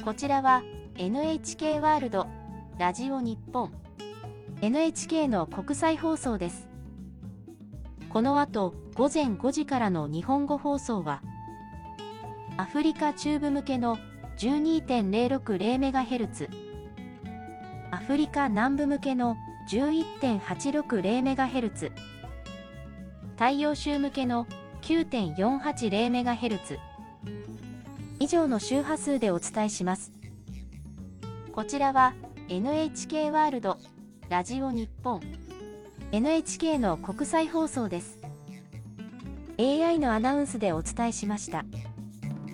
こちらは NHK ワールド、ラジオ日本、NHK の国際放送です。この後、午前5時からの日本語放送は、アフリカ中部向けの 12.060MHz、アフリカ南部向けの 11.860MHz、太陽州向けの 9.480MHz、以上の周波数でお伝えします。こちらは NHK ワールド、ラジオ日本、NHK の国際放送です。AI のアナウンスでお伝えしました。